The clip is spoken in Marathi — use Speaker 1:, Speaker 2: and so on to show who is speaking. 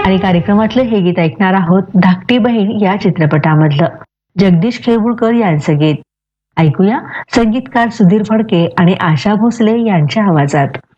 Speaker 1: आणि कार्यक्रमातलं हे गीत ऐकणार आहोत धाकटी बहीण या चित्रपटामधलं जगदीश खेळगुळकर यांचं गीत. ऐकूया संगीतकार सुधीर फडके आणि आशा भोसले यांच्या आवाजात.